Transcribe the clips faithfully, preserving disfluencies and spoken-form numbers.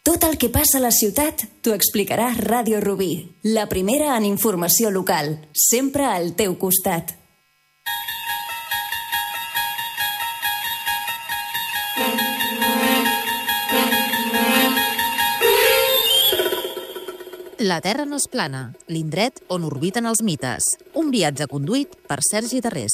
Tot el que passa a la ciutat t'ho explicarà Ràdio Rubí, la primera en informació local, sempre al teu costat. La Terra no és plana, l'indret on orbiten els mites. Un viatge conduït per Sergi Darrés.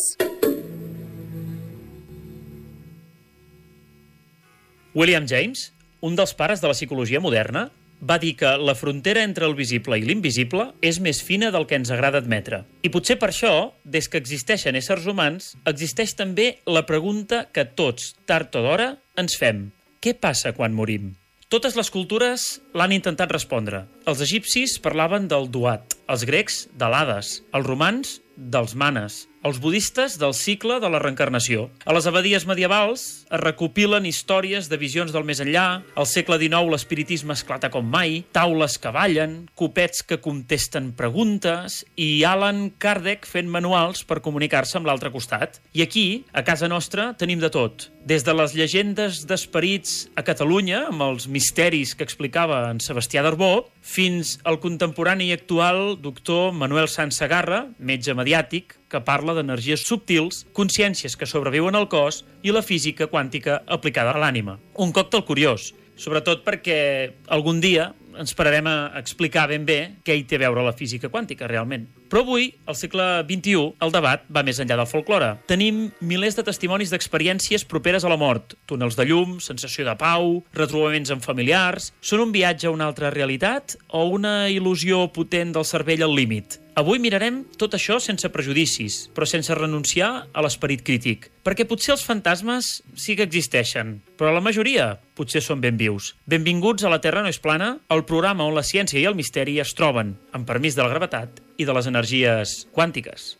William James, un dels pares de la psicologia moderna, va dir que la frontera entre el visible i l'invisible és més fina del que ens agrada admetre. I potser per això, des que existeixen éssers humans, existeix també la pregunta que tots, tard o d'hora, ens fem. Què passa quan morim? Totes les cultures l'han intentat respondre. Els egipcis parlaven del duat, els grecs de l'Hades, els romans dels manes, els budistes del cicle de la reencarnació. A les abadies medievals es recopilen històries de visions del més enllà, al segle dinou l'espiritisme esclata com mai, taules que ballen, copets que contesten preguntes i Allan Kardec fent manuals per comunicar-se amb l'altre costat. I aquí, a casa nostra, tenim de tot. Des de les llegendes d'esperits a Catalunya, amb els misteris que explicava en Sebastià d'Arbó, fins al contemporani i actual doctor Manuel Sanz Segarra, metge mediàtic, que parla d'energies subtils, consciències que sobreviuen al cos i la física quàntica aplicada a l'ànima. Un còctel curiós, sobretot perquè algun dia ens pararem a explicar ben bé què hi té a veure la física quàntica realment. Però avui, al segle vint-i-u, el debat va més enllà del folklore. Tenim milers de testimonis d'experiències properes a la mort. Túnels de llum, sensació de pau, retrobaments amb familiars... Són un viatge a una altra realitat o una il·lusió potent del cervell al límit? Avui mirarem tot això sense prejudicis, però sense renunciar a l'esperit crític. Perquè potser els fantasmes sí que existeixen, però la majoria potser són ben vius. Benvinguts a La Terra no és plana, el programa on la ciència i el misteri es troben, amb permís de la gravetat i de les energies quàntiques.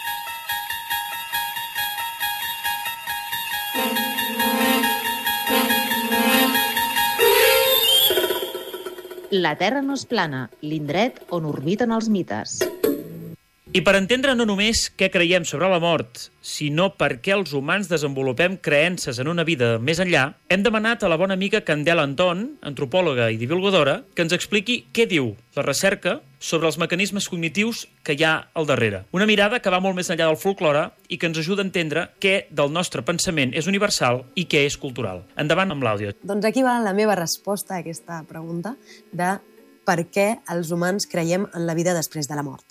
La Terra no és plana, l'indret on orbiten els mites. I per entendre no només què creiem sobre la mort, sinó per què els humans desenvolupem creences en una vida més enllà, hem demanat a la bona amiga Candela Anton, antropòloga i divulgadora, que ens expliqui què diu la recerca sobre els mecanismes cognitius que hi ha al darrere. Una mirada que va molt més enllà del folklore i que ens ajuda a entendre què del nostre pensament és universal i què és cultural. Endavant amb l'àudio. Doncs aquí va la meva resposta a aquesta pregunta de per què els humans creiem en la vida després de la mort.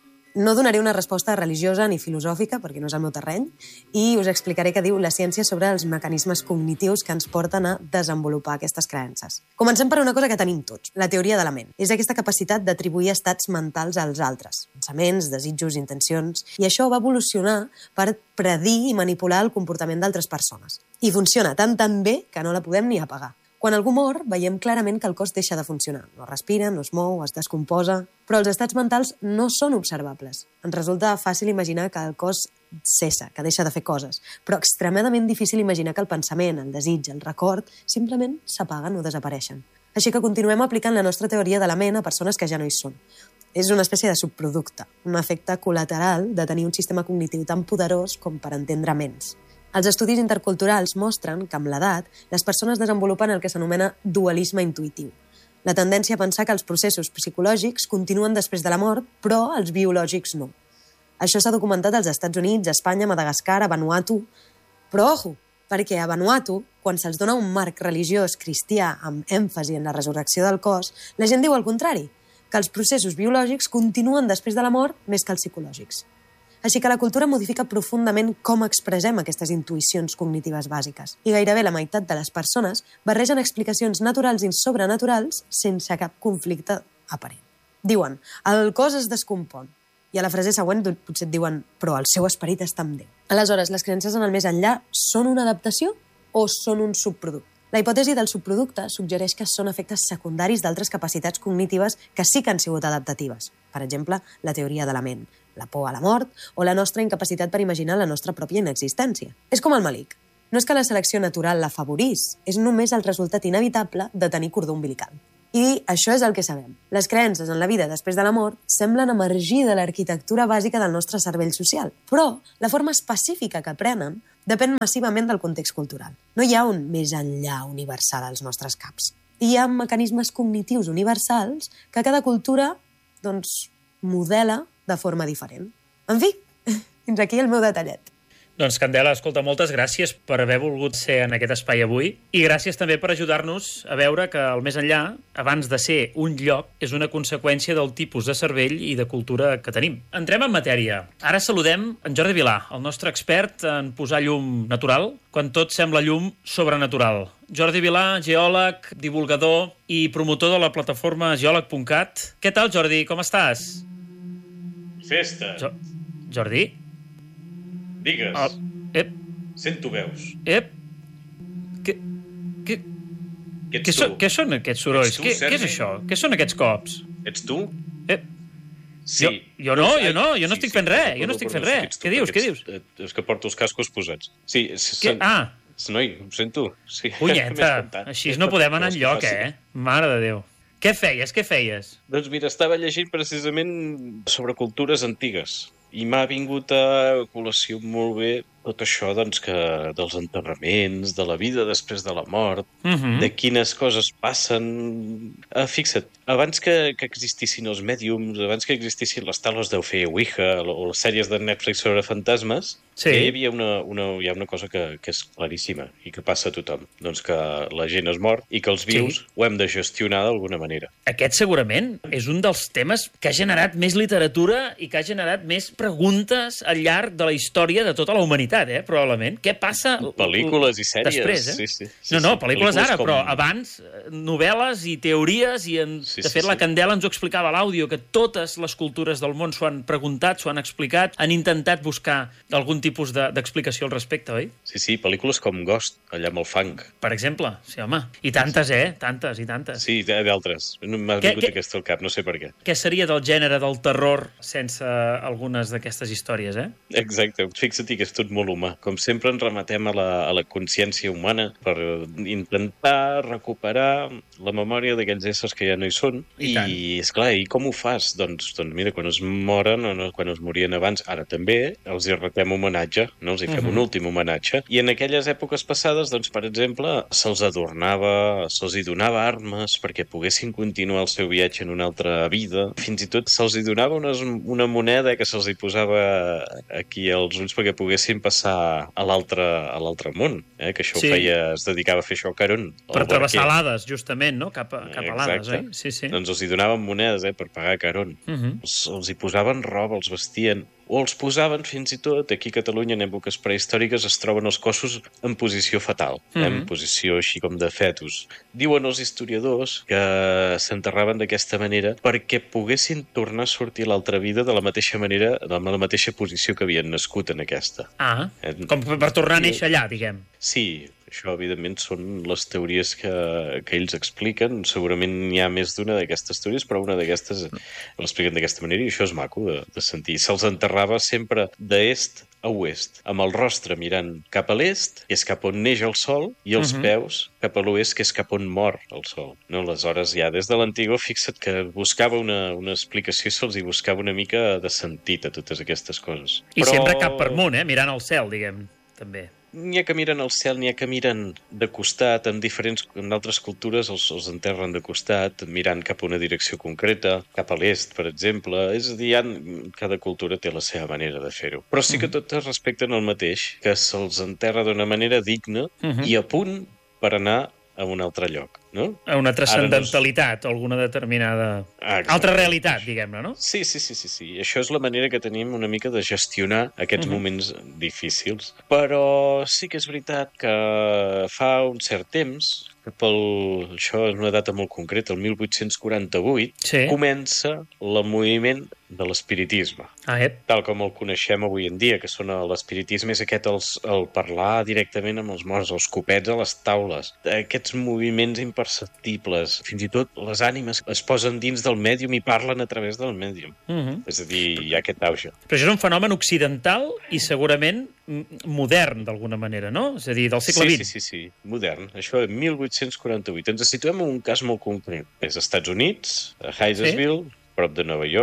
No donaré una resposta religiosa ni filosòfica, perquè no és el meu terreny, i us explicaré què diu la ciència sobre els mecanismes cognitius que ens porten a desenvolupar aquestes creences. Comencem per una cosa que tenim tots, la teoria de la ment. És aquesta capacitat d'atribuir estats mentals als altres, pensaments, desitjos, intencions, i això va evolucionar per predir i manipular el comportament d'altres persones. I funciona tan tan bé que no la podem ni apagar. Quan algú mor, veiem clarament que el cos deixa de funcionar. No respira, no es mou, es descomposa... Però els estats mentals no són observables. Ens resulta fàcil imaginar que el cos cessa, que deixa de fer coses, però extremadament difícil imaginar que el pensament, el desig, el record, simplement s'apaguen o desapareixen. Així que continuem aplicant la nostra teoria de la ment a persones que ja no hi són. És una espècie de subproducte, un efecte col·lateral de tenir un sistema cognitiu tan poderós com per entendre ments. Els estudis interculturals mostren que amb l'edat les persones desenvolupen el que s'anomena dualisme intuïtiu. La tendència a pensar que els processos psicològics continuen després de la mort, però els biològics no. Això s'ha documentat als Estats Units, a Espanya, a Madagascar, a Vanuatu. Però ojo, perquè a Vanuatu, quan se'ls dona un marc religiós cristià amb èmfasi en la resurrecció del cos, la gent diu el contrari, que els processos biològics continuen després de la mort més que els psicològics. Així que la cultura modifica profundament com expressem aquestes intuïcions cognitives bàsiques. I gairebé la meitat de les persones barregen explicacions naturals i sobrenaturals sense cap conflicte aparent. Diuen, el cos es descompon. I a la frase següent potser et diuen, però el seu esperit està amb Déu. Aleshores, les creences en el més enllà són una adaptació o són un subproducte? La hipòtesi del subproducte suggereix que són efectes secundaris d'altres capacitats cognitives que sí que han sigut adaptatives. Per exemple, la teoria de la ment, la por a la mort o la nostra incapacitat per imaginar la nostra pròpia inexistència. És com el melic. No és que la selecció natural l'afavorís, és només el resultat inevitable de tenir cordó umbilical. I això és el que sabem. Les creences en la vida després de la mort semblen emergir de l'arquitectura bàsica del nostre cervell social, però la forma específica que prenen depèn massivament del context cultural. No hi ha un més enllà universal als nostres caps. i hi ha mecanismes cognitius universals que cada cultura doncs, modela de forma diferent. En fi, fins aquí el meu detallet. Doncs, Candela, escolta, moltes gràcies per haver volgut ser en aquest espai avui i gràcies també per ajudar-nos a veure que el més enllà, abans de ser un lloc, és una conseqüència del tipus de cervell i de cultura que tenim. Entrem en matèria. Ara saludem en Jordi Vilà, el nostre expert en posar llum natural, quan tot sembla llum sobrenatural. Jordi Vilà, geòleg, divulgador i promotor de la plataforma geòleg punt cat. Què tal, Jordi? Com estàs? Festa. Jo... Jordi? Digues. Oh, ep. Sento veus. Ep. Què, què, Ets què, tu. so, què són aquests sorolls? Ets tu, què, què és Sergi? això? Què són aquests cops? Ets tu? Ep. Sí. Jo, jo no, Ai, jo no, jo no sí, estic sí, fent res, perdó, jo no estic fent perdó, res. ets tu, Què dius, què perquè dius? ets- eh, És que porto els cascos posats. Sí, és, Què? Ah, Noi, ho sento. Sí. M'he punyeta, espantat. així no podem anar enlloc, eh? Mare de Déu. Què feies, què feies? Doncs mira, estava llegint precisament sobre cultures antigues i m'ha vingut a col·lació molt bé tot això doncs, que dels enterraments, de la vida després de la mort, Uh -huh. de quines coses passen... Ah, fixa't, abans que, que existissin els mèdiums, abans que existissin les taules d'Eufe i Ouija o les sèries de Netflix sobre fantasmes, Sí. ja hi havia una, una, hi ha una cosa que, que és claríssima i que passa a tothom. Doncs que la gent es mor i que els vius Sí. ho hem de gestionar d'alguna manera. Aquest segurament és un dels temes que ha generat més literatura i que ha generat més preguntes al llarg de la història de tota la humanitat, eh? Probablement. Què passa Pel·lícules i sèries. després, eh? Sí, sí, sí, no, no, sí. pel·lícules ara, com- però abans eh, novel·les i teories i en... Sí, de sí, fet la sí. Candela ens ho explicava a l'àudio, que totes les cultures del món s'ho han preguntat, s'ho han explicat, han intentat buscar algun tipus de- d'explicació al respecte, oi? Sí, sí, pel·lícules com Ghost, allà amb el fang. Per exemple, sí, home. I tantes, eh? Tantes i tantes. Sí, d'altres. No m'ha Què- vingut què- aquesta al cap, no sé per què. Què seria del gènere del terror sense algunes d'aquestes històries, eh? Exacte, fixa't que és tot molt humà. Com sempre ens rematem a la, a la consciència humana per intentar recuperar la memòria d'aquells éssers que ja no hi són. I I, tant. esclar, i com ho fas? Doncs, doncs mira, quan es moren o no, quan es morien abans, ara també, els hi retem homenatge, no? Els hi fem Mhm. un últim homenatge. I en aquelles èpoques passades, doncs, per exemple, se'ls adornava, se'ls hi donava armes perquè poguessin continuar el seu viatge en una altra vida. Fins i tot se'ls hi donava unes, una moneda que se'ls hi posava aquí als ulls perquè poguessin passar a l'altre a l'altre món, eh? Que això Sí. ho feia, es dedicava a fer això a Caron. Per el travessar barquer. l'Hades, justament, no? Cap a, cap a l'Hades, Exacte. oi? Sí, sí. Doncs els hi donaven monedes, eh, per pagar a Caron. Uh -huh. Els, els hi posaven roba, els vestien, o els posaven fins i tot, aquí a Catalunya en èpoques prehistòriques es troben els cossos en posició fetal, eh, en Mhm. posició així com de fetus. Diuen els historiadors que s'enterraven d'aquesta manera perquè poguessin tornar a sortir a l'altra vida de la mateixa manera, de la mateixa posició que havien nascut en aquesta. Ah, Eh, com per per tornar a néixer allà, diguem. Sí, això, evidentment, són les teories que, que ells expliquen. Segurament n'hi ha més d'una d'aquestes teories, però una d'aquestes l'expliquen d'aquesta manera i això és maco de, de sentir. Se'ls enterrava sempre d'est a oest, amb el rostre mirant cap a l'est, que és cap on neix el sol, i els Mhm. peus cap a l'oest, que és cap on mor el sol. No? Aleshores, ja des de l'antiga, fixa't que buscava una, una explicació i se'ls hi buscava una mica de sentit a totes aquestes coses. I sempre cap per amunt, eh? Mirant al cel, diguem, també. N'hi ha que miren al cel, n'hi ha que miren de costat, en diferents, en altres cultures els, els enterren de costat, mirant cap a una direcció concreta, cap a l'est, per exemple. És a dir, ha, cada cultura té la seva manera de fer-ho. Però sí que totes respecten el mateix, que se'ls enterra d'una manera digna Mhm. i a punt per anar a un altre lloc, no? A una transcendentalitat o alguna determinada... Ah, exacte. Altra realitat, diguem-ne, no? Sí, sí, sí, sí, sí. Això és la manera que tenim una mica de gestionar aquests Mhm. moments difícils. Però sí que és veritat que fa un cert temps, que pel... això és una data molt concreta, el mil vuit-cents quaranta-vuit, Sí. comença el moviment de l'espiritisme. Ah, ep. Tal com el coneixem avui en dia, que són l'espiritisme és aquest el, el parlar directament amb els morts, els copets a les taules, aquests moviments imperceptibles, fins i tot les ànimes es posen dins del mèdium i parlen a través del mèdium. Uh -huh. És a dir, hi ha aquest auge. Però això és un fenomen occidental i segurament mm, modern, d'alguna manera, no? És a dir, del segle sí, vint. sí, sí, sí, modern. Això és mil vuit-cents quaranta-vuit. Ens situem en un cas molt concret. És als Estats Units, a Hyattsville, sí. prop de Nova York,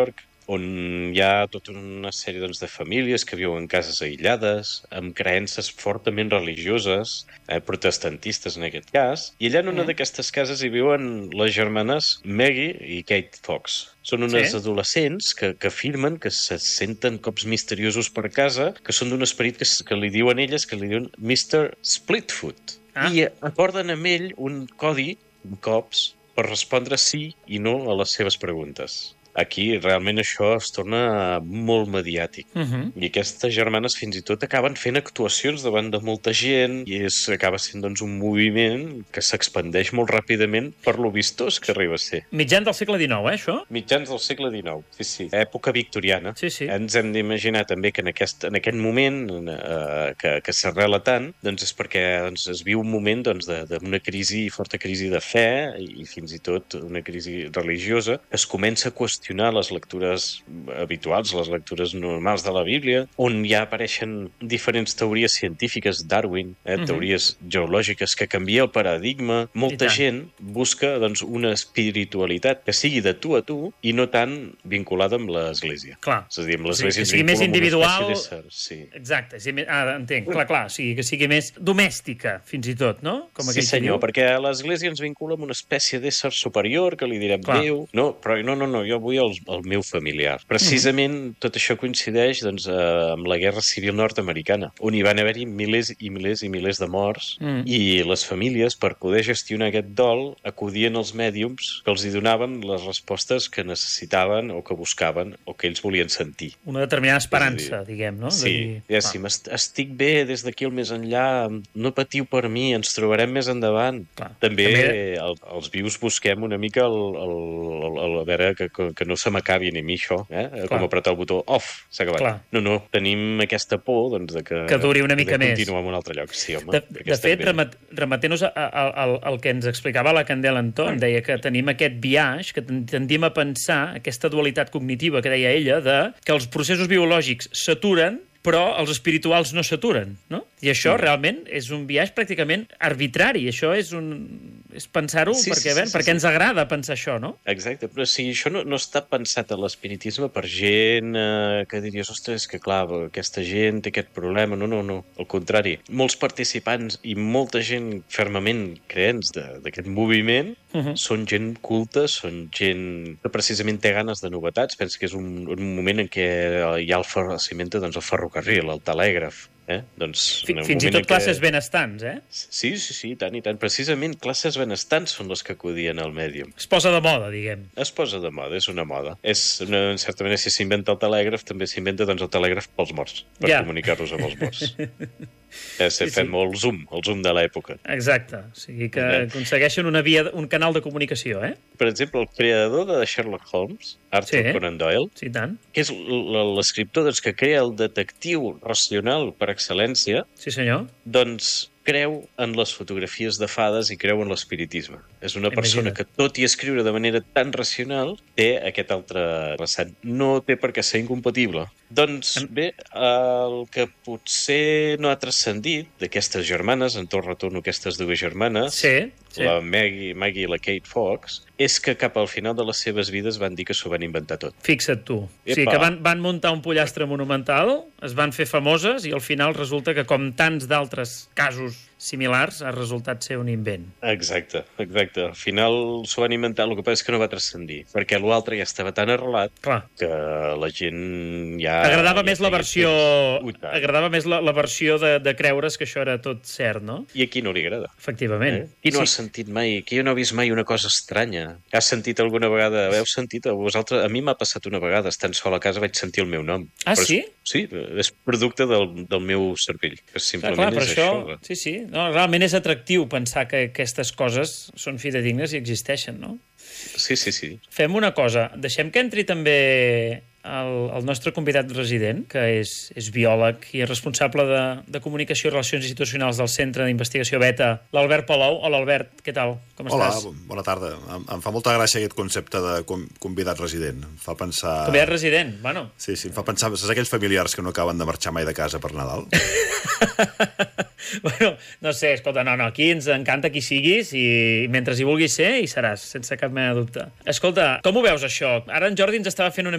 on hi ha tota una sèrie doncs, de famílies que viuen en cases aïllades, amb creences fortament religioses, eh, protestantistes en aquest cas, i allà en una mm. d'aquestes cases hi viuen les germanes Maggie i Kate Fox. Són unes sí. adolescents que, que afirmen que se senten cops misteriosos per casa, que són d'un esperit que, que li diuen elles, que li diuen mister Splitfoot. Ah. I acorden amb ell un codi, cops, per respondre sí i no a les seves preguntes. Aquí realment això es torna molt mediàtic. Uh-huh. I aquestes germanes fins i tot acaben fent actuacions davant de molta gent i és, acaba sent doncs, un moviment que s'expandeix molt ràpidament per lo vistós que arriba a ser. Mitjans del segle dinou, eh, això? Mitjans del segle dinou, sí, sí. Època victoriana. Sí, sí. Ens hem d'imaginar també que en aquest, en aquest moment eh, que, que s'arrela tant, doncs és perquè doncs, es viu un moment doncs, d'una crisi, forta crisi de fe i fins i tot una crisi religiosa, es comença a qüestionar les lectures habituals, les lectures normals de la Bíblia, on ja apareixen diferents teories científiques, Darwin, eh, uh-huh. teories geològiques, que canvia el paradigma. Molta gent busca doncs, una espiritualitat que sigui de tu a tu i no tan vinculada amb l'Església. Clar. És a dir, amb l'Església sí, que sigui més individual. Sí. Exacte. Sí, ah, entenc. Clar, clar. O sigui, que sigui més domèstica, fins i tot, no? Com sí, senyor, perquè l'Església ens vincula amb una espècie d'ésser superior que li direm clar. Déu. No, però no, no, no, jo vull el, el meu familiar. Precisament mm. tot això coincideix doncs, eh, amb la Guerra Civil nord-americana, on hi van haver-hi milers i milers i milers de morts mm. i les famílies, per poder gestionar aquest dol, acudien als mèdiums que els hi donaven les respostes que necessitaven o que buscaven o que ells volien sentir. Una determinada esperança, dir, diguem, no? Sí, dir, ja, ah. sí, estic bé des d'aquí al més enllà, no patiu per mi, ens trobarem més endavant. Clar. També, També... El, els vius busquem una mica el, el, el, el, a veure que, que no se m'acabi ni a mi això, eh? Com apretar el botó off, s'ha acabat. Clar. No, no, tenim aquesta por doncs, de que, que duri una mica més. Continuar en un altre lloc. Sí, home, de, de fet, remet, remetent-nos al que ens explicava la Candela Antó, em deia que tenim aquest biaix, que tendim a pensar, aquesta dualitat cognitiva que deia ella, de que els processos biològics s'aturen però els espirituals no s'aturen, no? I això mm. realment és un biaix pràcticament arbitrari. Això és un... és pensar-ho sí, perquè, sí, sí, perquè sí, ens agrada pensar això, no? Exacte, però si això no, no està pensat a l'espiritisme per gent eh, que diries, ostres, que clar, aquesta gent té aquest problema. No, no, no, al contrari. Molts participants i molta gent fermament creents d'aquest moviment uh-huh. són gent culta, són gent que precisament té ganes de novetats. Penso que és un, un moment en què hi ha el ferrociment, doncs el ferrocarril, el telègraf. Eh? Doncs, fins i tot que... classes benestants, eh? Sí, sí, sí, tant i tant. Precisament classes benestants són les que acudien al mèdium. Es posa de moda, diguem. Es posa de moda, és una moda. És una, en certa manera, si s'inventa el telègraf, també s'inventa doncs, el telègraf pels morts, per ja. comunicar-los amb els morts. Ja s'ha sí, fet sí. molt el Zoom, el Zoom de l'època. Exacte, o sigui que eh? aconsegueixen una via, un canal de comunicació, eh? Per exemple, el creador de Sherlock Holmes, Arthur sí. Conan Doyle, sí, tant. Que és l'escriptor doncs, que crea el detectiu racional per excel·lència, sí, senyor. Doncs creu en les fotografies de fades i creu en l'espiritisme. És una persona Imagina't. que, tot i escriure de manera tan racional, té aquest altre vessant. No té per què ser incompatible. Doncs bé, el que potser no ha transcendit d'aquestes germanes, en tot retorno aquestes dues germanes, sí, sí. la Maggie, Maggie i la Kate Fox, és que cap al final de les seves vides van dir que s'ho van inventar tot. Fixa't tu. Epa. O sigui, que van, van muntar un pollastre monumental, es van fer famoses i al final resulta que, com tants d'altres casos similars, ha resultat ser un invent. Exacte, exacte. Al final s'ho van inventar, el que passa és que no va transcendir, perquè l'altre ja estava tan arrelat Clar. que la gent ja... Agradava ja més la versió... Agradava més la, la versió de, de creure's que això era tot cert, no? I a qui no li agrada? Efectivament. Eh? Qui no sí. ha sentit mai? Qui no ha vist mai una cosa estranya? Has sentit alguna vegada? Heu sentit? A vosaltres? A mi m'ha passat una vegada, estant sol a casa vaig sentir el meu nom. Ah, però sí? És, sí, és producte del, del meu cervell, que simplement ah, clar, és això. això. Sí, sí. No, realment és atractiu pensar que aquestes coses són fidedignes i existeixen, no? Sí, sí, sí. Fem una cosa, deixem que entri també el, el nostre convidat resident, que és, és biòleg i és responsable de, de comunicació i relacions institucionals del Centre d'Investigació Beta, l'Albert Palou. Hola, Albert, què tal? Com Hola, estàs? Hola, bona tarda. Em, em fa molta gràcia aquest concepte de convidat resident. Em fa pensar... Convidat resident, bueno. Sí, sí, em fa pensar... Saps aquells familiars que no acaben de marxar mai de casa per Nadal? Bueno, no sé, escolta, no, no, aquí ens encanta qui siguis i mentre hi vulguis ser, hi seràs, sense cap mena de dubte. Escolta, com ho veus això? Ara en Jordi ens estava fent una mica de context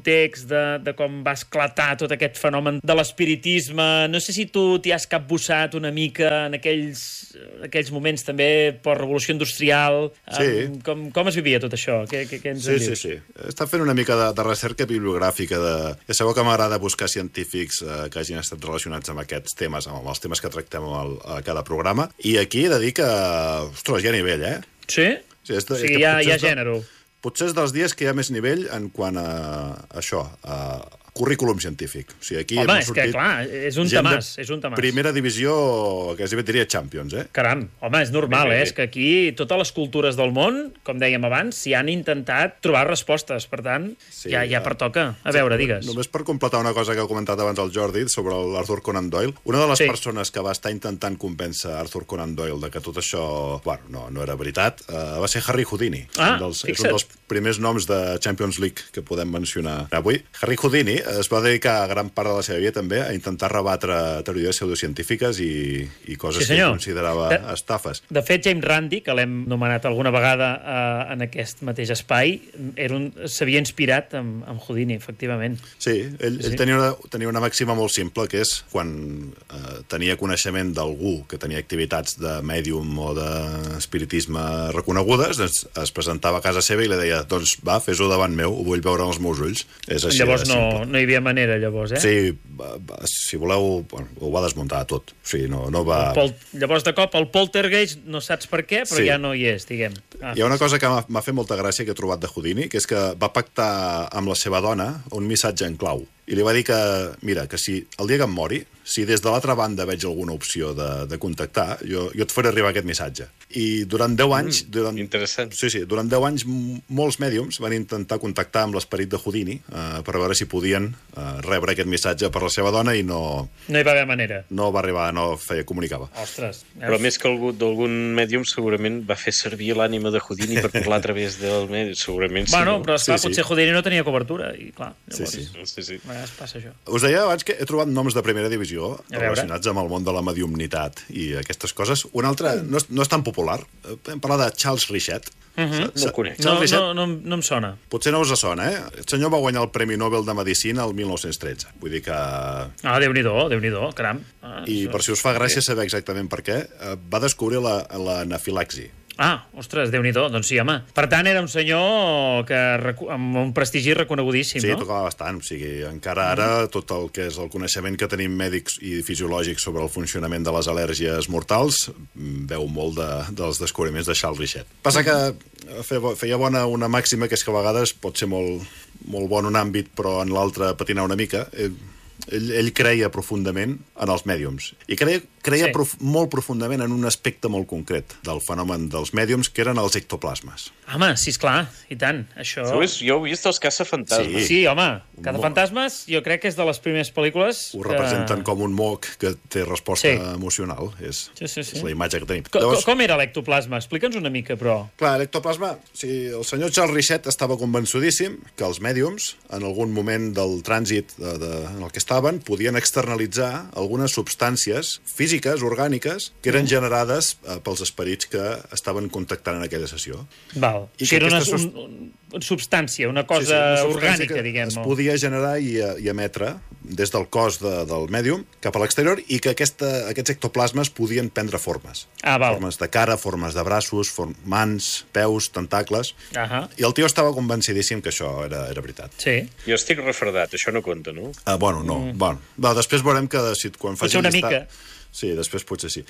context de, de com va esclatar tot aquest fenomen de l'espiritisme. No sé si tu t'hi has capbussat una mica en aquells, aquells moments també post-revolució industrial. Sí. Um, com, com es vivia tot això? Què, què, què ens Sí, en sí, dius? sí. He estat fent una mica de, de recerca bibliogràfica. De... Ja sabeu que m'agrada buscar científics eh, que hagin estat relacionats amb aquests temes, amb els temes que tractem al, a cada programa. I aquí he de dir que, ostres, hi ha nivell, eh? Sí? Sí, és de, O sigui, és que hi ha, potser hi ha és de- gènere. Potser és dels dies que hi ha més nivell en quant a, a això, a currículum científic. O sigui, aquí Home, hem és que, sortit clar, és un gent de tamàs, és un tamàs. Primera divisió, que es diria Champions, eh? Caram, home, és normal, Bé, bé, eh? bé. És que aquí totes les cultures del món, com dèiem abans, s'hi han intentat trobar respostes. Per tant, Sí, ja, ja eh, pertoca. A veure, digues. Només per completar una cosa que ha comentat abans el Jordi sobre l'Arthur Conan Doyle, una de les Sí. persones que va estar intentant convèncer Arthur Conan Doyle de que tot això, bueno, no, no era veritat, eh, va ser Harry Houdini. Ah, un dels, és fixa't. un dels primers noms de Champions League que podem mencionar avui. Harry Houdini es va dedicar gran part de la seva vida també a intentar rebatre teories pseudocientífiques i, i coses Sí, que senyor. ell considerava De- estafes. De fet, James Randi, que l'hem nomenat alguna vegada eh, en aquest mateix espai, era un- s'havia inspirat en, en Houdini, efectivament. Sí, ell, Sí. ell tenia, una, tenia una màxima molt simple, que és quan eh, tenia coneixement d'algú que tenia activitats de mèdium o d'espiritisme reconegudes, doncs es presentava a casa seva i li deia, doncs va, fes-ho davant meu, ho vull veure amb els meus ulls. És així Llavors de no, simple. no hi havia manera, llavors, eh? Sí, va, va, si voleu, bueno, ho va desmuntar tot. O sigui, no, no va... El pol... Llavors, de cop, el poltergeist no saps per què, però Sí. ja no hi és, diguem. Ah. Hi ha una cosa que m'ha m'ha fet molta gràcia que he trobat de Houdini, que és que va pactar amb la seva dona un missatge en clau. I li va dir que, mira, que si el dia que em mori, si des de l'altra banda veig alguna opció de, de contactar, jo, jo et faré arribar aquest missatge. I durant deu anys... Mm, durant, interessant. Sí, sí, durant deu anys m- molts mèdiums van intentar contactar amb l'esperit de Houdini eh, per veure si podien eh, rebre aquest missatge per la seva dona i no, No hi va haver manera. no va arribar, no feia, comunicava. Ostres. Però més que algú d'algun mèdium segurament va fer servir l'ànima de Houdini per parlar a través del mèdium. Segurament sí. Bueno, no? però esclar, Sí, sí. potser Houdini no tenia cobertura, i clar, llavors... Sí, Sí, sí. A vegades passa això. Us deia abans que he trobat noms de primera divisió veure. relacionats amb el món de la mediumnitat i aquestes coses. Un altre no és, no és tan popular. Eh, Hem parlat de Charles Richet. Mhm. Sa- No el conec. No, Charles Richet, no, no, no em sona. potser no us sona, eh? El senyor va guanyar el Premi Nobel de Medicina el mil nou-cents tretze. Vull dir que... Ah, Déu-n'hi-do, Déu-n'hi-do, caram. Ah, I això- per si us fa gràcia saber exactament per què, eh, va descobrir la, la anafilaxi. Ah, ostres, Déu-n'hi-do, doncs sí, home. Per tant, era un senyor que, recu- amb un prestigi reconegudíssim, Sí, no? tocava bastant. O sigui, encara ara tot el que és el coneixement que tenim mèdics i fisiològics sobre el funcionament de les al·lèrgies mortals mm, veu molt de, dels descobriments de Charles Richet. Passa que fe- feia bona una màxima, que és que a vegades pot ser molt, molt bon un àmbit, però en l'altre patinar una mica. Ell, ell, ell creia profundament en els mèdiums. I creia, creia Sí. sí. prof, molt profundament en un aspecte molt concret del fenomen dels mèdiums, que eren els ectoplasmes. Home, sí, esclar, i tant. Això... Jo, és, jo heu vist els caçafantasmes. Sí. Sí, home, Cada Mo- Fantasmes jo crec que és de les primeres pel·lícules Ho que... representen com un moc que té resposta Sí. emocional. És, Sí, sí, sí. és la imatge que tenim. Co Llavors... Com era l'ectoplasma? Explica'ns una mica, però... Clar, l'ectoplasma, si el senyor Charles Richet estava convençudíssim que els mèdiums, en algun moment del trànsit de, de, en el que estaven, podien externalitzar algunes substàncies físiques, orgàniques, que eren generades eh, pels esperits que estaven contactant en aquella sessió. Val. I I que que era una, aquesta un, un, una substància, una cosa Sí, sí, una substància orgànica, que diguem. es no? podia generar i, i emetre des del cos de, del mèdium cap a l'exterior i que aquesta, aquests ectoplasmes podien prendre formes. Ah, val. Formes de cara, formes de braços, form, mans, peus, tentacles... Ahà. I el tio estava convencidíssim que això era, era veritat. Sí. Jo estic refredat, això no compta, no? Ah, bueno, no. Mm. Bueno, va, després veurem que si, quan faci Potser una llistat- mica. Sí, després potser sí.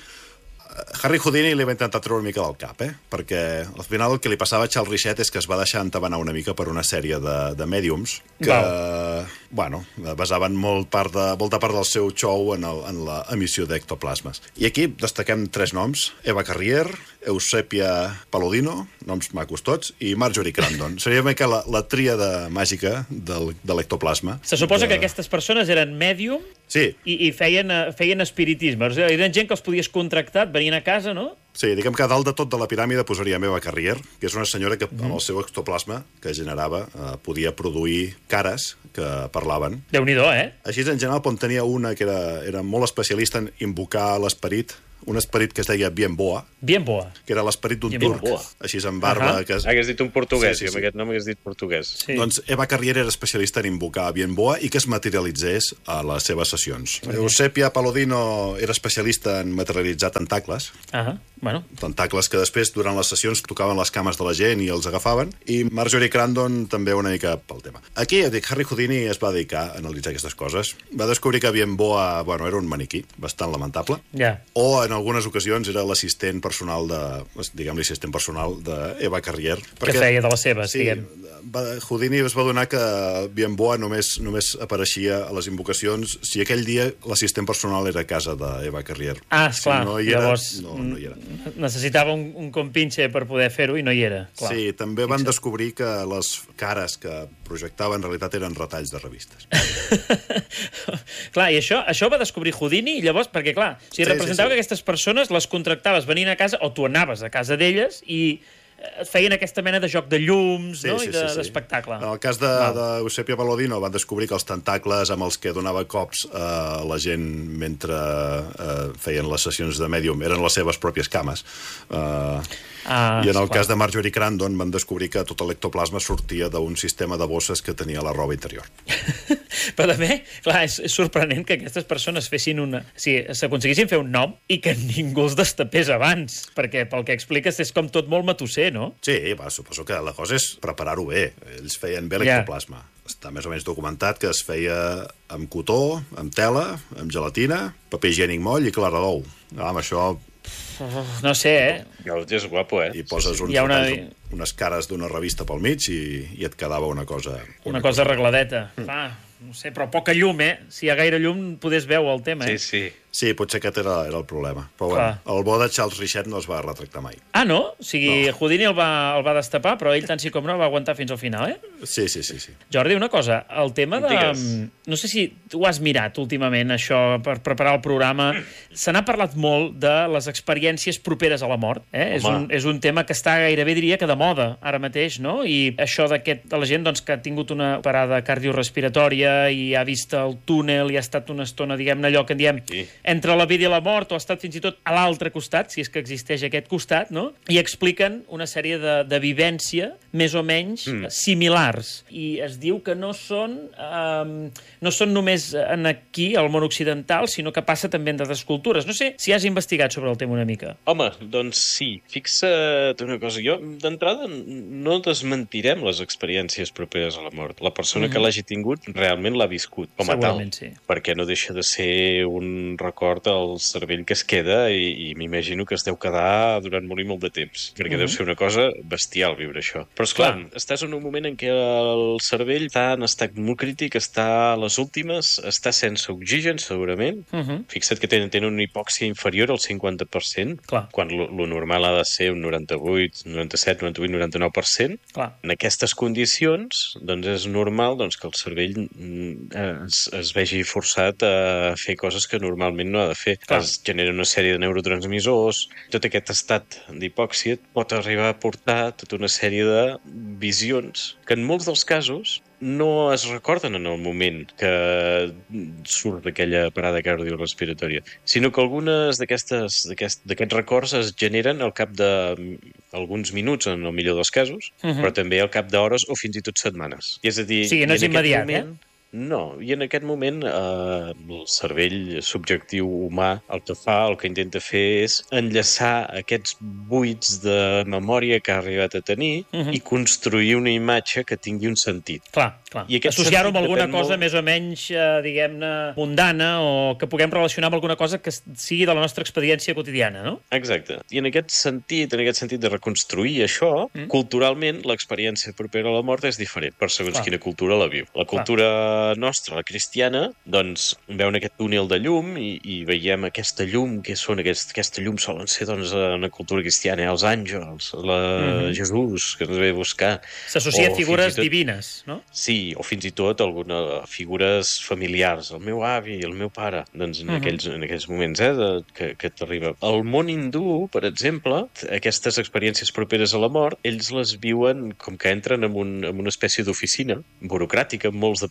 Harry Houdini li va intentar treure una mica del cap, eh? Perquè al final el que li passava a Charles Richet és que es va deixar entabanar una mica per una sèrie de, de mèdiums que, Val. bueno, basaven molt part de, molta part del seu show en, el, en la emissió d'ectoplasmes. I aquí destaquem tres noms: Eva Carrier, Eusèpia Palladino, noms macos tots, i Marjorie Crandon. Seria una mica la, la tríada màgica del, de l'ectoplasma. Se suposa de... que aquestes persones eren mèdium Sí, i, i feien, eh, feien espiritisme. O sigui, eren gent que els podies contractar, et venien a casa, no? Sí, diguem que a dalt de tot de la piràmide posaria Eva Carrier, que és una senyora que amb el seu ectoplasma que generava eh, podia produir cares que parlaven. Déu-n'hi-do, eh? Així, en general, on tenia una que era, era molt especialista en invocar l'esperit un esperit que es deia Bien Boa, Bien Boa. que era l'esperit d'un Bien turc, Boa. així amb barba... Ahà. Que es... Hagués dit un portuguès, Sí, sí, sí, sí, sí. i amb aquest nom hagués dit portuguès. Sí. Doncs Eva Carrier era especialista en invocar Bien Boa i que es materialitzés a les seves sessions. Eusèpia Palladino era especialista en materialitzar tentacles, Ah, bueno. tentacles que després, durant les sessions, tocaven les cames de la gent i els agafaven, i Marjorie Crandon també una mica pel tema. Aquí, ja dic, Harry Houdini es va dedicar a analitzar aquestes coses. Va descobrir que Bien Boa, bueno, era un maniquí bastant lamentable, Ja. o en algunes ocasions era l'assistent personal de, diguem-li, assistent personal d'Eva Carrier. Que feia de les seves, sí, diguem. Va, Houdini es va donar que Bien Boa només, només apareixia a les invocacions si aquell dia l'assistent personal era a casa d'Eva Carrier. Ah, esclar, Si no hi era, llavors no, no hi era. necessitava un, un compinxe per poder fer-ho i no hi era. Clar. Sí, també van descobrir que les cares que projectava en realitat eren retalls de revistes. Clar, i això, això va descobrir Houdini, i llavors, perquè clar, o sigui, Sí, representava sí, sí. que aquestes persones les contractaves venint a casa, o tu anaves a casa d'elles, i eh, feien aquesta mena de joc de llums, no? I de- d'espectacle. En el cas d'Eusèpia Palladino van descobrir que els tentacles amb els que donava cops a la gent mentre eh, feien les sessions de mèdium eren les seves pròpies cames. Eh, Ah, I en el esclar. cas de Marjorie Crandon van descobrir que tot l'ectoplasma sortia d'un sistema de bosses que tenia la roba interior. Però també, clar, és, és sorprenent que aquestes persones fessin una... O sigui, s'aconseguissin fer un nom i que ningú els destapés abans, perquè pel que expliques és com tot molt matusser, no? Sí, va, suposo que la cosa és preparar-ho bé. Ells feien bé Ja. l'ectoplasma. Està més o menys documentat que es feia amb cotó, amb tela, amb gelatina, paper higiènic moll i clara d'ou. Ah, amb això No sé, eh? Ja, és guapo, eh? hi poses uns Hi ha una- retalls, unes cares d'una revista pel mig i, i et quedava una cosa... Una cosa arregladeta. Clar, no sé, però poca llum, eh? Si hi ha gaire llum, podés veure el tema, eh? Sí, sí. Sí, potser aquest era, era el problema. Però Clar. bueno, el bo de Charles Richet no es va retractar mai. Ah, no? O sigui, no. Houdini el va, el va destapar, però ell tant sí com no va aguantar fins al final, eh? Sí, sí, sí. sí. Jordi, una cosa, el tema de... Digues. No sé si tu ho has mirat últimament, això, per preparar el programa. Se n'ha parlat molt de les experiències properes a la mort. Eh? És, un, és un tema que està gairebé, diria, que de moda ara mateix, no? I això d'aquest de la gent doncs, que ha tingut una parada cardiorrespiratòria i ha vist el túnel i ha estat una estona, diguem-ne, allò que en diem, Sí. entre la vida i la mort, o ha estat fins i tot a l'altre costat, si és que existeix aquest costat, no? I expliquen una sèrie de, de vivència més o menys mm. similars. I es diu que no són, um, no són només en aquí, al món occidental, sinó que passa també en d'altres cultures. No sé si has investigat sobre el tema una mica. Home, doncs sí. Fixa't una cosa. Jo, d'entrada, no desmentirem les experiències properes a la mort. La persona mm-hmm. que l'hagi tingut realment l'ha viscut com a tal. Segurament sí. Perquè no deixa de ser un record al cervell que es queda i, i m'imagino que es deu quedar durant molt i molt de temps. Perquè mm-hmm. deu ser una cosa bestial viure això. Però, esclar, Clar. estàs en un moment en què el cervell està en estat molt crític, està a les últimes, està sense oxigen, segurament. Mm-hmm. Fixa't que tenen, tenen una hipòxia inferior al cinquanta per cent, Clar. quan lo, lo normal ha de ser un noranta-vuit, noranta-set, noranta-vuit, noranta-nou per cent. Clar. En aquestes condicions, doncs és normal doncs, que el cervell mm, es, es vegi forçat a fer coses que normalment no ha de fer. Clar. Es genera una sèrie de neurotransmissors. Tot aquest estat d'hipòxia pot arribar a portar tota una sèrie de visions que en molts dels casos no es recorden en el moment que surt d'aquella parada cardiorrespiratòria, sinó que algunes d'aquestes d'aquest, d'aquests records es generen al cap d'alguns minuts, en el millor dels casos, Mhm. però també al cap d'hores o fins i tot setmanes. És a dir, Sí, no i és en aquest immediat, moment, eh? No, i en aquest moment eh, el cervell subjectiu humà el que fa, el que intenta fer és enllaçar aquests buits de memòria que ha arribat a tenir Mhm. i construir una imatge que tingui un sentit. Clar, clar. I aquest Associar-ho amb sentit alguna depèn cosa molt- més o menys, eh, diguem-ne, mundana, o que puguem relacionar amb alguna cosa que sigui de la nostra experiència quotidiana, no? Exacte. I en aquest sentit, en aquest sentit de reconstruir això, Mm. culturalment l'experiència propera a la mort és diferent, per segons Clar. quina cultura la viu. La cultura nostra, la cristiana, doncs veuen aquest túnel de llum i, i veiem aquesta llum, que són aquest, aquesta llum solen ser doncs, en la cultura cristiana, els àngels, la Mhm. Jesús, que ens ve a buscar. S'associa O a figures fins i tot- divines, no? Sí, o fins i tot algunes figures familiars, el meu avi, el meu pare, doncs en, Mhm. aquells, en aquells moments eh, de, que, que t'arriba. Al món hindú, per exemple, aquestes experiències properes a la mort, ells les viuen com que entren en, un, en una espècie d'oficina burocràtica, amb molts de paper, amb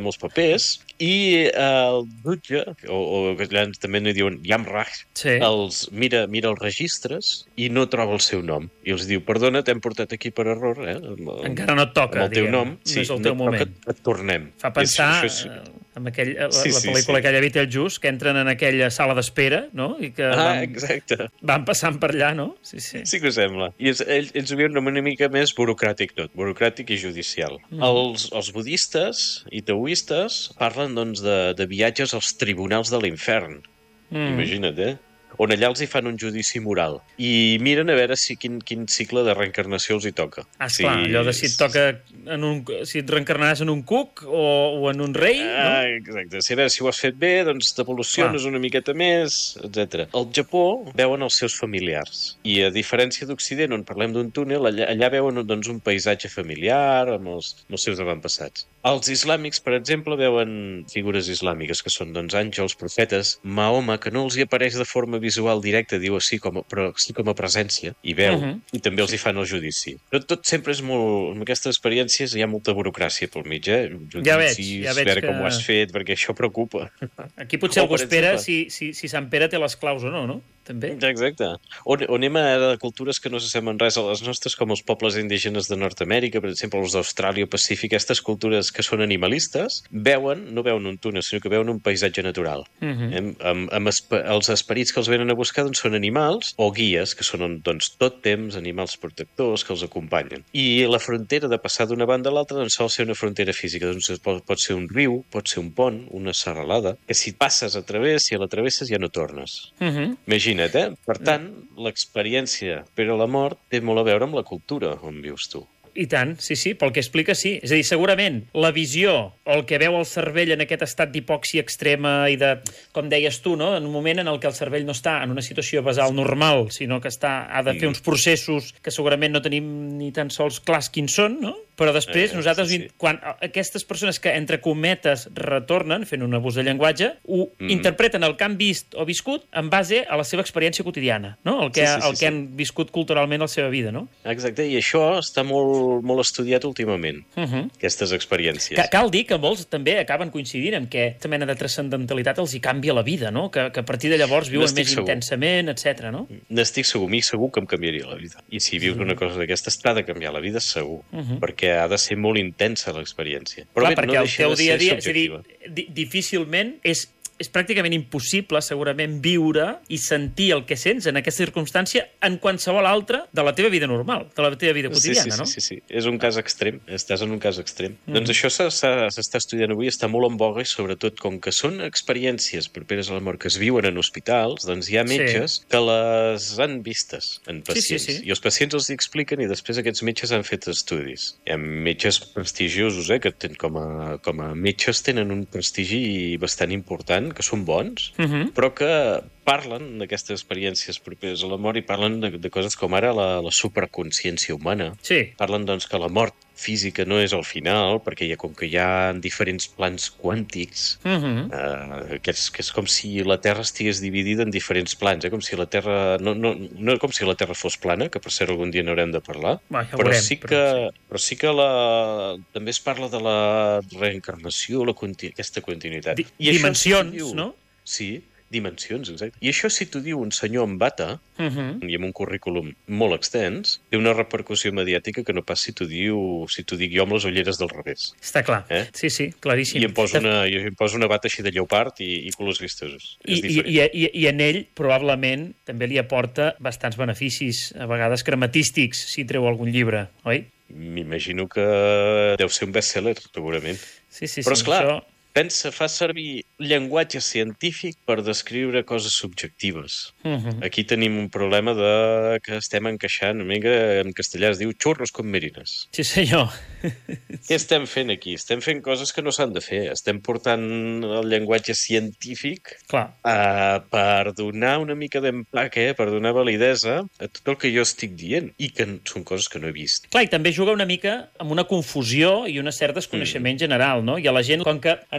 molts papers, i el jutge, o, o allà també n'hi diuen Jamrach, Sí. els mira, mira els registres i no troba el seu nom. I els diu, perdona, t'hem portat aquí per error, eh? Amb, Encara no et toca, amb el teu diguem. nom. No és el teu no, moment. Et, et tornem. Fa pensar I això, això és... eh, en aquell, la, Sí, la sí, pel·lícula sí. aquella Beetlejuice, que entren en aquella sala d'espera, no? I que Ah, van, exacte. van passant per allà, no? Sí, sí. Sí que ho sembla. I és, ells, ells ho viuen una mica més burocràtic tot, burocràtic i judicial. Mm. Els, els budistes i taoistes parlen doncs, de, de viatges als tribunals de l'infern. Mm. Imagina't, eh? On allà els hi fan un judici moral. I miren a veure si quin, quin cicle de reencarnació els hi toca. Ah, esclar, si... allò de si et toca en un, si et reencarnaràs en un cuc o, o en un rei, Ah, no? exacte. Si a veure si ho has fet bé, doncs t'evoluciones una miqueta més, etcètera. Al Japó veuen els seus familiars. I a diferència d'Occident, on parlem d'un túnel, allà, allà veuen doncs, un paisatge familiar amb els, amb els seus avantpassats. Els islàmics, per exemple, veuen figures islàmiques, que són doncs, àngels, profetes, Mahoma, que no els hi apareix de forma visual directa, diu així, com a, però sí com a presència, i veu, uh -huh. i també els hi fan el judici. Però tot sempre és molt... En aquestes experiències hi ha molta burocràcia pel mig, eh? Judicis, Ja veig, ja veig veure que... com ho has fet, perquè això preocupa. Aquí potser O, algú per espera exemple- si, si, si Sant Pere té les claus o no, no? També. Exacte. On, on anem a cultures que no s'assemblen res a les nostres, com els pobles indígenes de Nord-Amèrica, per exemple, els d'Austràlia o Pacífic, aquestes cultures que són animalistes, veuen, no veuen un túnel, sinó que veuen un paisatge natural. Uh -huh. eh? amb, amb esper, els esperits que els venen a buscar doncs, són animals o guies, que són doncs, tot temps animals protectors que els acompanyen. I la frontera de passar d'una banda a l'altra doncs, sol ser una frontera física. Doncs, pot, pot ser un riu, pot ser un pont, una serralada, que si passes a través, si la travesses ja no tornes. Uh -huh. Imagina't, eh? Per tant, l'experiència per a la mort té molt a veure amb la cultura on vius tu. I tant, sí, sí, pel que explica, sí. És a dir, segurament la visió o el que veu el cervell en aquest estat d'hipòxia extrema i de, com deies tu, no? En un moment en el que el cervell no està en una situació basal normal, sinó que està, ha de fer uns processos que segurament no tenim ni tan sols clars quins són, no? Però després, eh, nosaltres, sí, sí. quan aquestes persones que, entre cometes, retornen, fent un abús de llenguatge, ho mm. interpreten el que han vist o viscut en base a la seva experiència quotidiana, no? El que, sí, sí, sí, el que sí. han viscut culturalment a la seva vida, no? Exacte, i això està molt, molt estudiat últimament, uh -huh. aquestes experiències. Ca cal dir que molts també acaben coincidint amb que aquesta mena de transcendentalitat els hi canvia la vida, no? Que, que a partir de llavors viuen més segur. intensament, etcètera, no? N'estic segur, mi segur que em canviaria la vida. I si vius uh -huh. una cosa d'aquestes, t'ha de canviar la vida, segur, uh -huh. perquè ha de ser molt intensa l'experiència. Però Clar, bé, perquè no el teu de dia a dia, ser és a dir, di difícilment és és pràcticament impossible, segurament, viure i sentir el que sents en aquesta circumstància en qualsevol altra de la teva vida normal, de la teva vida quotidiana, sí, sí, no? Sí, sí, sí. És un cas extrem. Estàs en un cas extrem. Mm. Doncs això s'està estudiant avui, està molt en boga i sobretot com que són experiències properes a la mort que es viuen en hospitals, doncs hi ha metges sí. que les han vistes en pacients. Sí, sí, sí. I els pacients els hi expliquen i després aquests metges han fet estudis. Hi ha metges prestigiosos, eh, que ten, com, a, com a metges tenen un prestigi bastant important, que són bons, uh -huh. però que parlen d'aquestes experiències properes a la mort i parlen de, de coses com ara la, la superconsciència humana. Sí. Parlen, doncs, que la mort física no és el final, perquè hi ha, com que hi ha diferents plans quàntics, uh -huh. eh, que, és, que és com si la Terra estigués dividida en diferents plans, eh? Com si la Terra... No, no, no com si la Terra fos plana, que per cert algun dia n'haurem de parlar, Va, ja però, veurem, sí que, però, sí. però sí que la, també es parla de la reencarnació, la conti aquesta continuïtat. Di I dimensions, diu, no? Sí, dimensions, exacte. I això, si t'ho diu un senyor amb bata, uh -huh. i amb un currículum molt extens, té una repercussió mediàtica que no pas si t'ho diu, si t'ho dic jo amb les ulleres del revés. Està clar. Eh? Sí, sí, claríssim. I em poso una, i em poso una bata així de lleopard i, i colors vistosos. I, i, i, I en ell, probablement, també li aporta bastants beneficis, a vegades crematístics, si treu algun llibre, oi? M'imagino que deu ser un best-seller, segurament. Sí, sí, Però, sí. esclar, això... pensa, fa servir llenguatge científic per descriure coses subjectives. Uh -huh. Aquí tenim un problema de que estem encaixant, una mica en castellà es diu xurros com merines. Sí, senyor. Què estem fent aquí? Estem fent coses que no s'han de fer. Estem portant el llenguatge científic Clar. Uh, per donar una mica d'empaque, per donar validesa a tot el que jo estic dient, i que són coses que no he vist. Clar, i també juga una mica amb una confusió i un cert desconeixement mm. general, no? I a la gent, com que en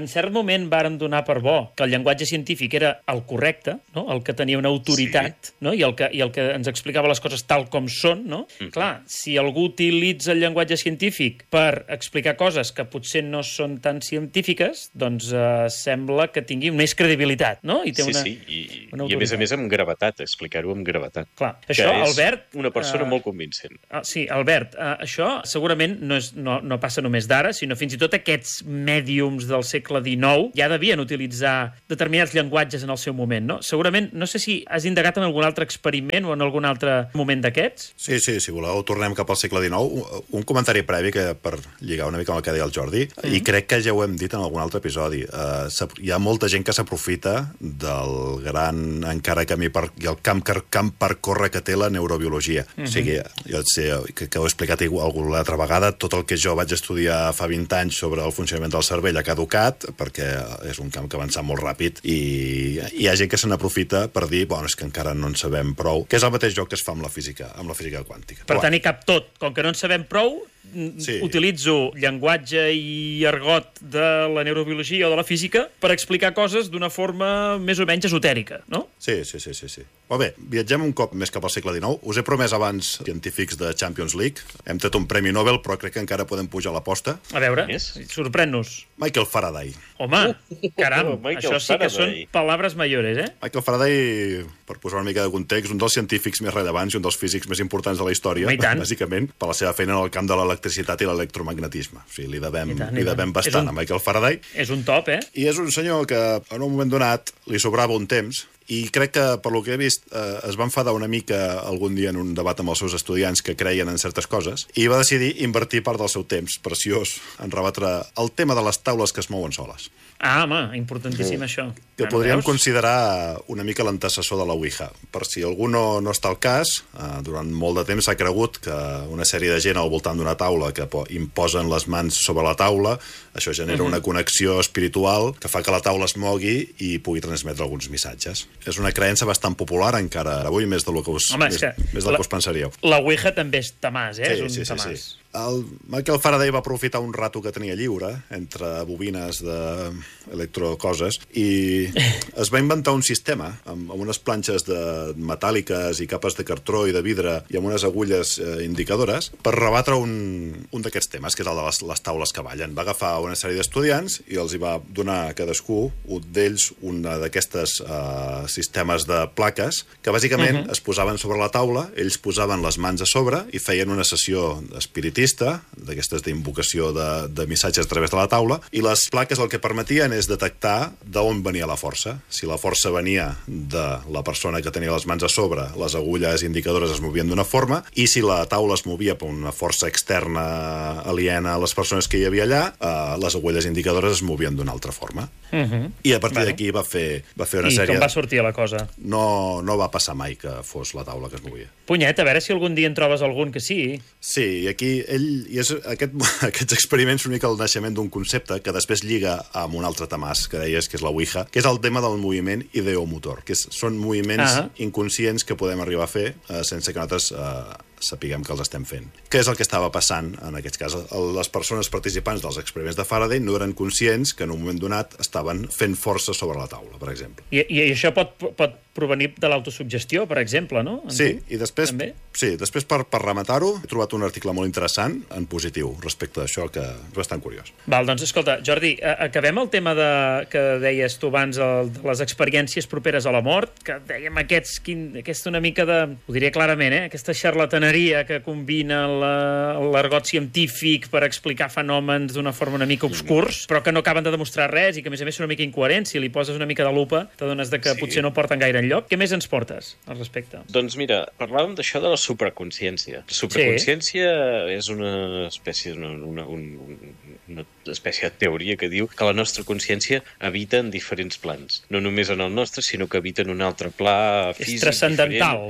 cert moment varen donar per bo que el llenguatge científic era el correcte, no? El que tenia una autoritat, sí. no? I, el que, i el que ens explicava les coses tal com són, no? Mm. Clar, si algú utilitza el llenguatge científic per explicar coses que potser no són tan científiques, doncs eh, sembla que tingui més credibilitat, no? I té sí, una, sí, i, una i a més a més amb gravetat, explicar-ho amb gravetat. Clar, que això, és Albert... una persona uh, molt convincent. Uh, sí, Albert, uh, això segurament no, és, no, no passa només d'ara, sinó fins i tot aquests mèdiums del segle dinou ja devien utilitzar determinats llenguatges en el seu moment, no? Segurament, no sé si has indagat en algun altre experiment o en algun altre moment d'aquests? Sí, sí, si voleu, tornem cap al segle dinou. Un comentari previ que per lligar una mica amb el que deia el Jordi, mm. i crec que ja ho hem dit en algun altre episodi. Uh, hi ha molta gent que s'aprofita del gran encara camí per, i el camp, camp per córrer que té la neurobiologia. Mm-hmm. O sigui, jo sé que, que ho he explicat alguna altra vegada, tot el que jo vaig estudiar fa vint anys sobre el funcionament del cervell ha caducat, perquè és un camp que avança molt ràpid, i hi ha gent que se n'aprofita per dir, bueno, és que encara no en sabem prou, que és el mateix joc que es fa amb la física, amb la física quàntica. Per tant, hi cap tot. Com que no en sabem prou, sí. utilitzo llenguatge i argot de la neurobiologia o de la física per explicar coses d'una forma més o menys esotèrica, no? Sí, sí, sí, sí, sí. Molt bé, viatgem un cop més cap al segle dinou. Us he promès abans científics de Champions League. Hem tret un premi Nobel, però crec que encara podem pujar l'aposta. A veure, sorprèn-nos. Michael Faraday. Home, caram, oh, això sí que són paraules mayores, eh? Michael Faraday, per posar una mica de context, un dels científics més rellevants i un dels físics més importants de la història, bàsicament, per la seva feina en el camp de l'electricitat i l'electromagnetisme. O sigui, li devem, tant, li devem bastant un, a Michael Faraday. És un top, eh? I és un senyor que, en un moment donat, li sobrava un temps, i crec que, per lo que he vist, eh, es va enfadar una mica algun dia en un debat amb els seus estudiants que creien en certes coses, i va decidir invertir part del seu temps preciós en rebatre el tema de les taules que es mouen soles. Ah, home, importantíssim, sí. Això. Que ah, podríem considerar una mica l'antecessor de la Ouija. Per si algú no, no està al cas, eh, durant molt de temps s'ha cregut que una sèrie de gent al voltant d'una taula que imposen les mans sobre la taula, això genera uh-huh. una connexió espiritual que fa que la taula es mogui i pugui transmetre alguns missatges. És una creença bastant popular encara avui, més del que us, Home, més, que més del la, que us pensaríeu. La Ouija també és tamàs, eh? Sí, és un sí, sí, tamàs. sí. El Michael Faraday va aprofitar un rato que tenia lliure entre bobines d'electrocoses i es va inventar un sistema amb, amb unes planxes de metàl·liques i capes de cartró i de vidre i amb unes agulles eh, indicadores per rebatre un, un d'aquests temes, que és el de les, les taules que ballen. Va agafar una sèrie d'estudiants i els hi va donar a cadascú un d'ells un d'aquestes eh, sistemes de plaques que bàsicament uh-huh. es posaven sobre la taula, ells posaven les mans a sobre i feien una sessió espiritista d'aquestes d'invocació de, de missatges a través de la taula, i les plaques el que permetien és detectar d'on venia la força. Si la força venia de la persona que tenia les mans a sobre, les agulles indicadores es movien d'una forma, i si la taula es movia per una força externa aliena a les persones que hi havia allà, eh, les agulles indicadores es movien d'una altra forma. Uh-huh. I a partir bueno. d'aquí va fer, va fer una I sèrie... I com va sortir la cosa? No, no va passar mai que fos la taula que es movia. Punyet, a veure si algun dia en trobes algun que sí. Sí, i aquí ell, i és aquest, aquests experiments són el naixement d'un concepte que després lliga amb un altre tamàs que deies, que és la Ouija, que és el tema del moviment ideomotor, que és, són moviments ah. inconscients que podem arribar a fer eh, sense que nosaltres eh, sapiguem que els estem fent. Què és el que estava passant en aquest cas? Les persones participants dels experiments de Faraday no eren conscients que en un moment donat estaven fent força sobre la taula, per exemple. I, i això pot, pot provenir de l'autosugestió, per exemple, no? En sí, tu? I després, També? sí, després per, per rematar-ho, he trobat un article molt interessant en positiu respecte a això, que és bastant curiós. Val, doncs escolta, Jordi, acabem el tema de, que deies tu abans, el, de les experiències properes a la mort, que dèiem aquests, quin, aquesta una mica de, ho diré clarament, eh, aquesta xarlataneria que combina l'argot científic per explicar fenòmens d'una forma una mica obscurs, però que no acaben de demostrar res i que a més a més són una mica incoherents. Si li poses una mica de lupa, t'adones de que sí. potser no porten gaire enlloc. Què més ens portes al respecte? Doncs mira, parlàvem d'això de la supraconsciència. La supraconsciència sí. és una espècie, una, una, una, una espècie de teoria que diu que la nostra consciència habita en diferents plans. No només en el nostre, sinó que habita en un altre pla físic. És transcendental, diferent. No?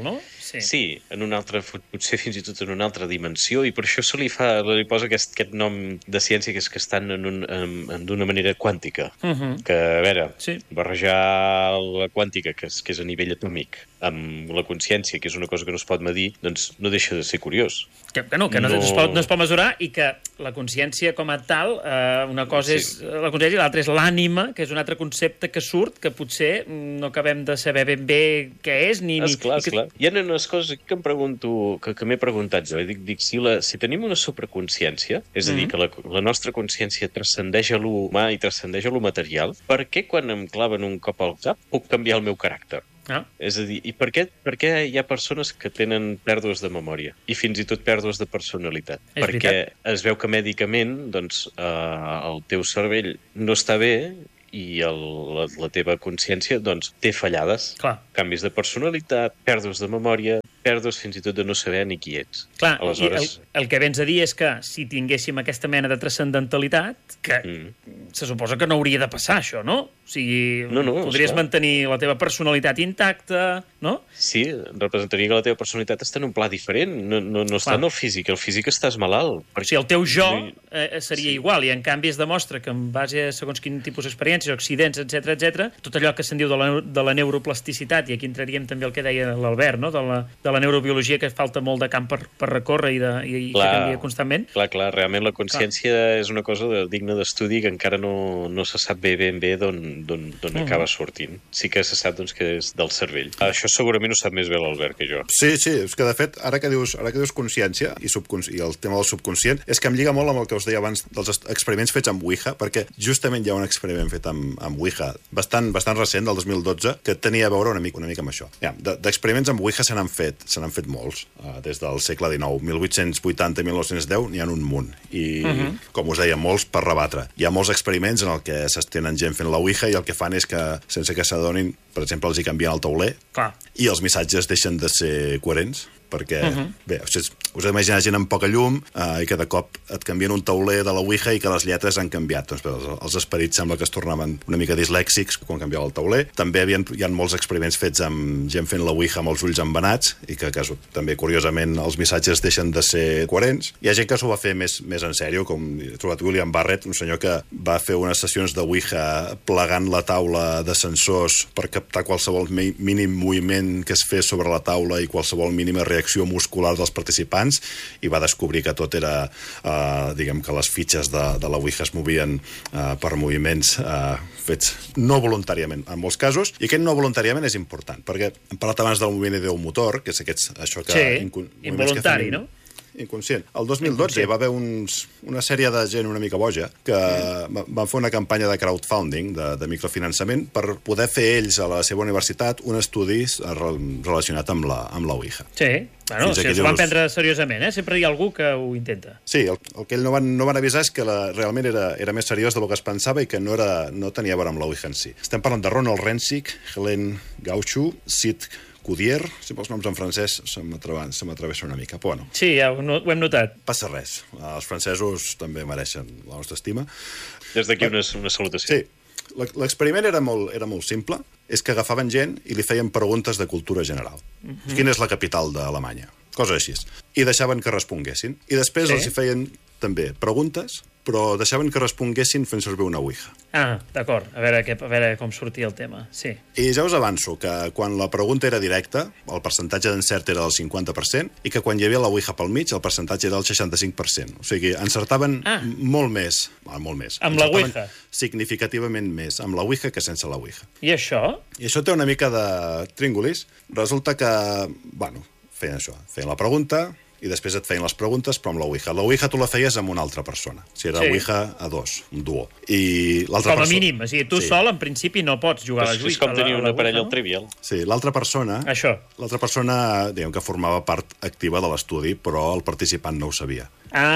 Sí. sí, en una altra, potser fins i tot en una altra dimensió, i per això se li fa, li posa aquest, aquest nom de ciència que és que estan en un, en, en d'una manera quàntica. Uh -huh. Que, a veure, Sí. barrejar la quàntica, que és, que és a nivell atòmic, amb la consciència, que és una cosa que no es pot medir, doncs no deixa de ser curiós. Que, que no, que no, No. no, es pot, no es pot mesurar, i que la consciència com a tal, eh, una cosa Sí. és la consciència i l'altra és l'ànima, que és un altre concepte que surt, que potser no acabem de saber ben bé què és, ni... ni Esclar, i que... esclar. Hi ha unes coses aquí que em pregunto, que, que m'he preguntat jo, i dic, dic si, la, si tenim una supraconsciència, és a dir, Mhm. que la, la nostra consciència transcendeix a l'humà i transcendeix a lo material, per què quan em claven un cop al cap puc canviar el meu caràcter? Ah, És a dir, i per què, per què hi ha persones que tenen pèrdues de memòria i fins i tot pèrdues de personalitat? És Perquè veritat. es veu que mèdicament doncs, eh, el teu cervell no està bé i el, la, la teva consciència doncs, té fallades. clar. Canvis de personalitat, pèrdues de memòria, pèrdues fins i tot de no saber ni qui ets. Clar, Aleshores... i el, el que vens a dir és que si tinguéssim aquesta mena de transcendentalitat, que Mm. se suposa que no hauria de passar això, no? O sigui, No, no, podries esclar. mantenir la teva personalitat intacta, no? Sí, representaria que la teva personalitat està en un pla diferent, no, no, no està Clar. en el físic, el físic estàs malalt. O sigui, el teu jo No hi- eh, seria Sí. igual, i en canvi es demostra que en base a segons quin tipus d'experiències, accidents, etc etc, tot allò que se'n diu de la, de la neuroplasticitat, i aquí entraríem també el que deia l'Albert, no? de, la, de la neurobiologia, que falta molt de camp per, per recórrer i, de, i, i que canvia constantment. Clar, clar, realment la consciència clar. és una cosa de, digna d'estudi que encara no, no se sap bé ben bé d'on Mhm. acaba sortint. Sí que se sap doncs, que és del cervell. Això segurament ho sap més bé l'Albert que jo. Sí, sí, és que de fet, ara que dius, ara que dius consciència i, subcons i el tema del subconscient, és que em lliga molt amb el que us deia abans dels est- experiments fets amb Ouija, perquè justament hi ha un experiment fet amb, amb Ouija, bastant, bastant recent, del dos mil dotze, que tenia a veure una mica, una mica amb això. Ja, de- d'experiments amb Ouija se n'han fet, se n'han fet molts, uh, des del segle dinou, mil vuit-cents vuitanta i mil nou-cents deu, n'hi ha un munt. I, uh -huh. com us deia, molts per rebatre. Hi ha molts experiments en el que s'estenen gent fent la Ouija i el que fan és que, sense que s'adonin, per exemple, els hi canvien el tauler, Clar. i els missatges deixen de ser coherents, perquè, uh Mhm. -huh. bé, us us heu d'imaginar gent amb poca llum eh, i que de cop et canvien un tauler de la Ouija i que les lletres han canviat. Doncs bé, els, els esperits sembla que es tornaven una mica dislèxics quan canviava el tauler. També havien, hi ha molts experiments fets amb gent fent la Ouija amb els ulls embenats i que, que també, curiosament, els missatges deixen de ser coherents. Hi ha gent que s'ho va fer més, més en sèrio, com he trobat William Barrett, un senyor que va fer unes sessions de Ouija plegant la taula de sensors per captar qualsevol mi- mínim moviment que es fes sobre la taula i qualsevol mínima reacció muscular dels participants, i va descobrir que tot era, eh, diguem que les fitxes de, de la Ouija es movien eh, per moviments eh, fets no voluntàriament, en molts casos, i aquest no voluntàriament és important, perquè hem parlat abans del moviment ideomotor, que és aquests, això que... Sí, incu- moviments que involuntari, fem no? Inconscient. El dos mil dotze hi va haver uns, una sèrie de gent una mica boja que mm. van fer una campanya de crowdfunding, de, de microfinançament, per poder fer ells a la seva universitat un estudi re- relacionat amb la, amb la Ouija. Sí, bueno, Fins si aquí s'ho van dius- prendre seriosament, eh? Sempre hi ha algú que ho intenta. Sí, el, el que ells no van, no van avisar és que la, realment era, era més seriós del que es pensava i que no, era, no tenia a veure amb la Ouija en si. Estem parlant de Ronald Rencic, Helen Gauchu, Sid Cudier, sempre els noms en francès se m'atreve- se m'atravessa una mica, però bueno, Sí, ja ho, no- ho hem notat. passa res. Els francesos també mereixen la nostra estima. Des d'aquí una, una salutació. Sí, L'ex- l'experiment era molt, era molt simple, és que agafaven gent i li feien preguntes de cultura general. Uh-huh. Quina és la capital d'Alemanya? Coses així. I deixaven que responguessin. I després Sí. els hi feien també preguntes, però deixaven que responguessin fent servir una Ouija. Ah, d'acord. A veure, què, a veure com sortia el tema. Sí. I ja us avanço que quan la pregunta era directa, el percentatge d'encert era del cinquanta per cent, i que quan hi havia la Ouija pel mig, el percentatge era del seixanta-cinc per cent. O sigui, encertaven Ah. m- molt més. Ah, molt més. Amb la Encertaven Ouija? Significativament més amb la Ouija que sense la Ouija. I això? I això té una mica de tríngolis. Resulta que, bueno, feien això, feien la pregunta i després et feien les preguntes, però amb la Ouija. La Ouija tu la feies amb una altra persona. Si era Sí. Ouija a dos, un duo. I l'altra Com a perso- mínim. O sigui, tu Sí. sol, en principi, no pots jugar a És, la és Ouija. com a tenir la- a una la parella Ouija, al trivial. Sí, l'altra persona... Això. L'altra persona, diguem que formava part activa de l'estudi, però el participant no ho sabia.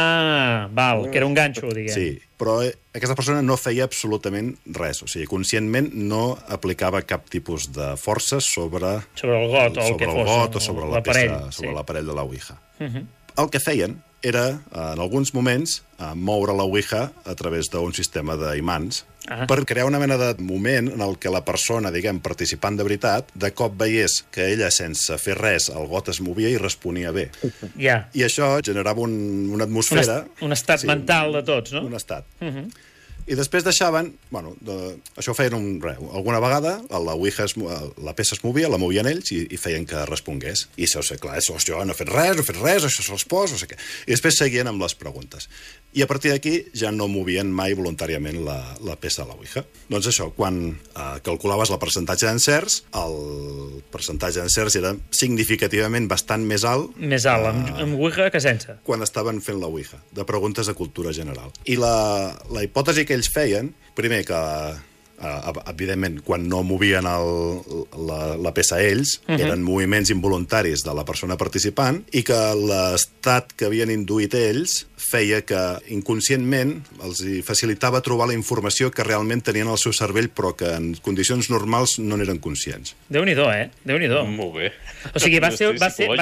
Ah, val, que era un ganxo, diguem. Sí, però eh, aquesta persona no feia absolutament res. O sigui, conscientment no aplicava cap tipus de força sobre, Sobre el got o el sobre que el fos. got o sobre la l'aparell, peça, sobre sí. l'aparell de la Ouija. Uh -huh. El que feien era, eh, en alguns moments, eh, moure la Ouija a través d'un sistema d'imants Ah. per crear una mena de moment en el que la persona, diguem, participant de veritat, de cop veiés que ella, sense fer res, el got es movia i responia bé. Ja. I això generava un, una Un, atmosfera... est un estat mental de tots, no? Un estat. Uh -huh. I després deixaven... Bueno, de, això ho feien un, re, alguna vegada, la Ouija, es, la peça es movia, la movien ells i, i feien que respongués. I això, clar, això, jo no he fet res, no he fet res, això se'ls posa, no sé què. I després seguien amb les preguntes. I a partir d'aquí ja no movien mai voluntàriament la, la peça de la Ouija. Doncs això, quan eh, calculaves el percentatge d'encerts, el percentatge d'encerts era significativament bastant més alt... Més alt, amb, eh, amb Ouija que sense. quan estaven fent la Ouija, de preguntes de cultura general. I la, la hipòtesi que ells feien, primer que, eh, evidentment, quan no movien el, la, la peça ells, uh -huh. eren moviments involuntaris de la persona participant, i que l'estat que havien induït ells feia que inconscientment els facilitava trobar la informació que realment tenien al seu cervell, però que en condicions normals no n'eren conscients. Déu-n'hi-do, eh? Déu-n'hi-do. Molt bé. O sigui, va ser, va ser,